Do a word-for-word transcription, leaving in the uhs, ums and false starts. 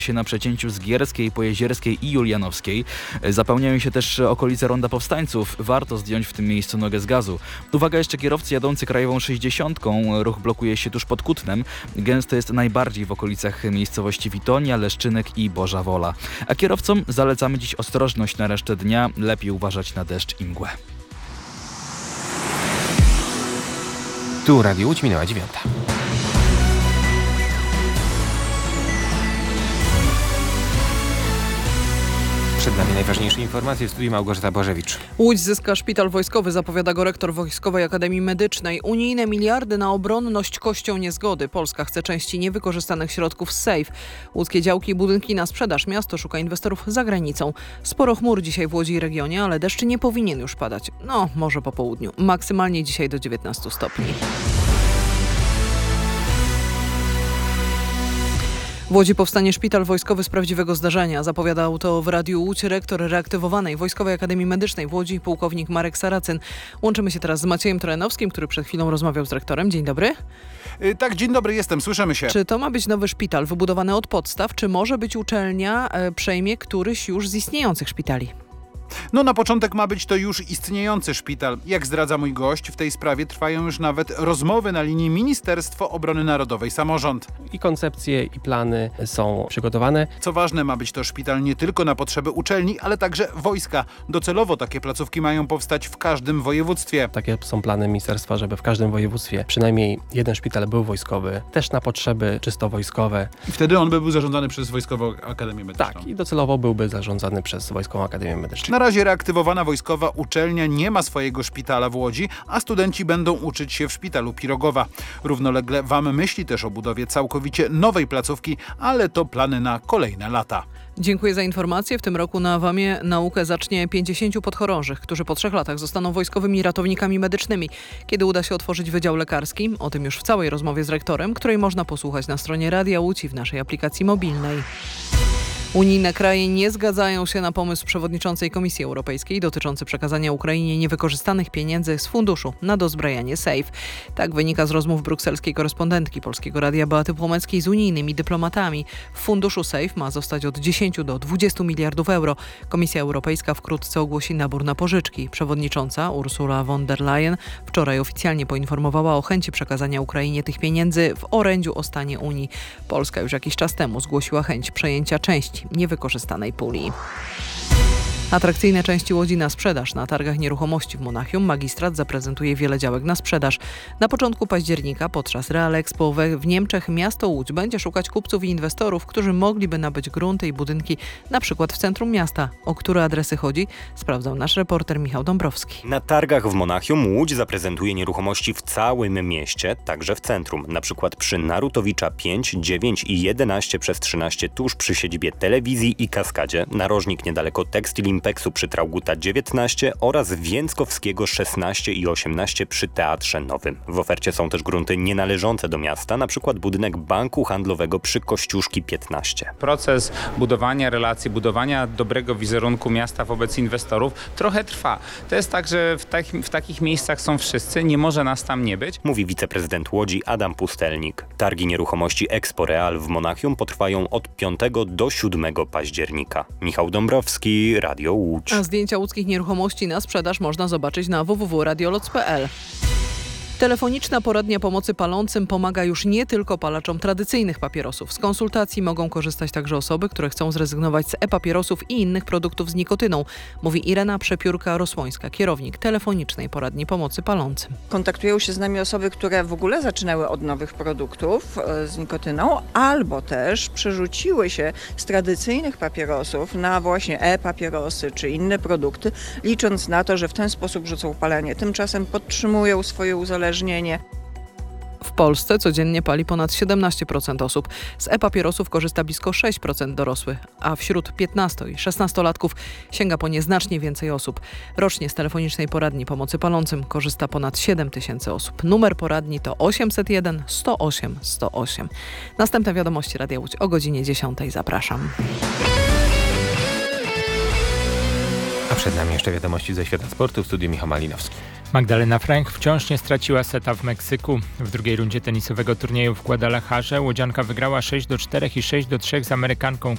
się na przecięciu Zgierskiej, Pojezierskiej i Julianowskiej. Zapełniają się też okolice Ronda Powstańców. Warto zdjąć w tym miejscu nogę z gazu. Uwaga jeszcze kierowcy jadący krajową sześćdziesiątką. Ruch blokuje się tuż pod Kutnem. Gęsto jest najbardziej w okolicach miejscowości Witonia, Leszczynek i Boża Wola. A kierowcom zalecamy dziś ostrożność na resztę dnia. Lepiej uważać na deszcz i mgłę. Tu Radio Łódź, minęła dziewiąta. Przed nami najważniejsze informacje w studiu Małgorzata Bożewicz. Łódź zyska szpital wojskowy, zapowiada go rektor Wojskowej Akademii Medycznej. Unijne miliardy na obronność kością niezgody. Polska chce części niewykorzystanych środków z SAFE. Łódzkie działki i budynki na sprzedaż. Miasto szuka inwestorów za granicą. Sporo chmur dzisiaj w Łodzi i regionie, ale deszcz nie powinien już padać. No, może po południu. Maksymalnie dzisiaj do dziewiętnastu stopni. W Łodzi powstanie szpital wojskowy z prawdziwego zdarzenia. Zapowiadał to w Radiu Łódź rektor reaktywowanej Wojskowej Akademii Medycznej w Łodzi, pułkownik Marek Saracyn. Łączymy się teraz z Maciejem Trojanowskim, który przed chwilą rozmawiał z rektorem. Dzień dobry. Yy, tak, dzień dobry, jestem, słyszymy się. Czy to ma być nowy szpital wybudowany od podstaw, czy może być uczelnia e, przejmie któryś już z istniejących szpitali? No na początek ma być to już istniejący szpital. Jak zdradza mój gość, w tej sprawie trwają już nawet rozmowy na linii Ministerstwo Obrony Narodowej, Samorząd. I koncepcje, i plany są przygotowane. Co ważne, ma być to szpital nie tylko na potrzeby uczelni, ale także wojska. Docelowo takie placówki mają powstać w każdym województwie. Takie są plany ministerstwa, żeby w każdym województwie przynajmniej jeden szpital był wojskowy, też na potrzeby czysto wojskowe. I wtedy on by był zarządzany przez Wojskową Akademię Medyczną. Tak, i docelowo byłby zarządzany przez Wojskową Akademię Medyczną. Na razie reaktywowana wojskowa uczelnia nie ma swojego szpitala w Łodzi, a studenci będą uczyć się w szpitalu Pirogowa. Równolegle W A M myśli też o budowie całkowicie nowej placówki, ale to plany na kolejne lata. Dziękuję za informację. W tym roku na W A M-ie naukę zacznie pięćdziesięciu podchorążych, którzy po trzech latach zostaną wojskowymi ratownikami medycznymi. Kiedy uda się otworzyć wydział lekarski? O tym już w całej rozmowie z rektorem, której można posłuchać na stronie Radia Łódź i w naszej aplikacji mobilnej. Unijne kraje nie zgadzają się na pomysł przewodniczącej Komisji Europejskiej dotyczący przekazania Ukrainie niewykorzystanych pieniędzy z funduszu na dozbrajanie SAFE. Tak wynika z rozmów brukselskiej korespondentki Polskiego Radia Beaty Płomeckiej z unijnymi dyplomatami. W funduszu SAFE ma zostać od dziesięciu do dwudziestu miliardów euro. Komisja Europejska wkrótce ogłosi nabór na pożyczki. Przewodnicząca Ursula von der Leyen wczoraj oficjalnie poinformowała o chęci przekazania Ukrainie tych pieniędzy w orędziu o stanie Unii. Polska już jakiś czas temu zgłosiła chęć przejęcia części niewykorzystanej puli. Atrakcyjne części Łodzi na sprzedaż. Na targach nieruchomości w Monachium magistrat zaprezentuje wiele działek na sprzedaż. Na początku października podczas Real Expo w Niemczech miasto Łódź będzie szukać kupców i inwestorów, którzy mogliby nabyć grunty i budynki na przykład w centrum miasta. O które adresy chodzi? Sprawdzał nasz reporter Michał Dąbrowski. Na targach w Monachium Łódź zaprezentuje nieruchomości w całym mieście, także w centrum. Na przykład przy Narutowicza pięć, dziewięć i jedenaście przez trzynaście tuż przy siedzibie telewizji i kaskadzie. Narożnik niedaleko Tekstil Impeksu przy Trauguta dziewiętnaście oraz Więckowskiego szesnaście i osiemnaście przy Teatrze Nowym. W ofercie są też grunty nienależące do miasta, na przykład budynek banku handlowego przy Kościuszki piętnaście. Proces budowania relacji, budowania dobrego wizerunku miasta wobec inwestorów trochę trwa. To jest tak, że w, tak, w takich miejscach są wszyscy, nie może nas tam nie być. Mówi wiceprezydent Łodzi Adam Pustelnik. Targi nieruchomości Expo Real w Monachium potrwają od piątego do siódmego października. Michał Dąbrowski, Radio Łódź. A zdjęcia łódzkich nieruchomości na sprzedaż można zobaczyć na w w w kropka radioloc kropka p l. Telefoniczna poradnia pomocy palącym pomaga już nie tylko palaczom tradycyjnych papierosów. Z konsultacji mogą korzystać także osoby, które chcą zrezygnować z e-papierosów i innych produktów z nikotyną, mówi Irena Przepiórka-Rosłońska, kierownik telefonicznej poradni pomocy palącym. Kontaktują się z nami osoby, które w ogóle zaczynały od nowych produktów z nikotyną, albo też przerzuciły się z tradycyjnych papierosów na właśnie e-papierosy czy inne produkty, licząc na to, że w ten sposób rzucą palenie. Tymczasem podtrzymują swoje uzależnienie. W Polsce codziennie pali ponad siedemnaście procent osób. Z e-papierosów korzysta blisko sześć procent dorosłych, a wśród piętnasto- i szesnastolatków sięga po nieznacznie więcej osób. Rocznie z telefonicznej poradni pomocy palącym korzysta ponad siedem tysięcy osób. Numer poradni to osiemset jeden sto osiem sto osiem. Następne wiadomości Radia Łódź o godzinie dziesiątej. Zapraszam. A przed nami jeszcze wiadomości ze świata sportu w studiu Michał Malinowski. Magdalena Frank wciąż nie straciła seta w Meksyku. W drugiej rundzie tenisowego turnieju w Guadalajarze łodzianka wygrała sześć do czterech i sześć do trzech z Amerykanką